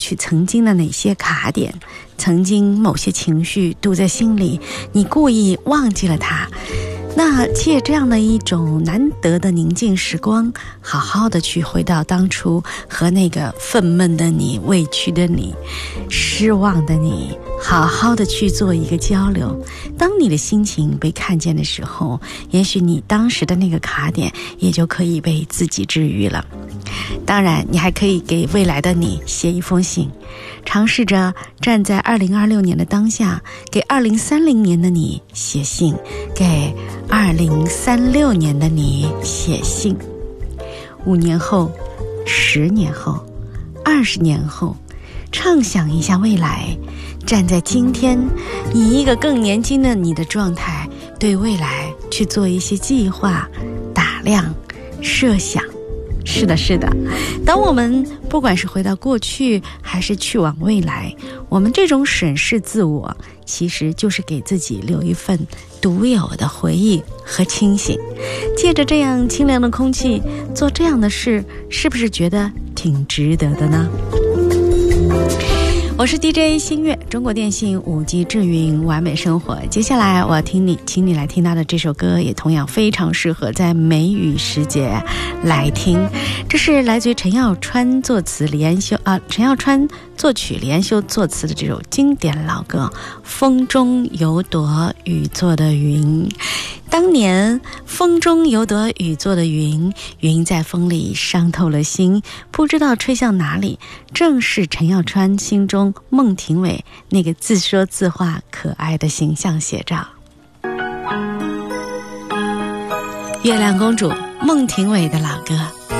去曾经的哪些卡点，曾经某些情绪堵在心里，你故意忘记了它。那借这样的一种难得的宁静时光，好好的去回到当初，和那个愤懑的你、委屈的你、失望的你，好好的去做一个交流。当你的心情被看见的时候，也许你当时的那个卡点也就可以被自己治愈了。当然，你还可以给未来的你写一封信，尝试着站在2026年的当下，给2030年的你写信，给2036年的你写信。5年后、10年后、20年后，畅想一下未来，站在今天，以一个更年轻的你的状态，对未来去做一些计划、打量、设想。是的，是的，当我们不管是回到过去还是去往未来，我们这种审视自我，其实就是给自己留一份独有的回忆和清醒。借着这样清凉的空气做这样的事，是不是觉得挺值得的呢？我是 DJ 新月，中国电信5G 智云完美生活。接下来我要请你来听到的这首歌，也同样非常适合在梅雨时节来听。这是来自于陈耀川作词陈耀川作曲，李安修作词的这首经典老歌《风中有朵雨做的云》。当年风中有朵雨做的云，云在风里伤透了心，不知道吹向哪里，正是陈耀川心中孟庭苇那个自说自话可爱的形象写照。月亮公主，孟庭苇的老歌。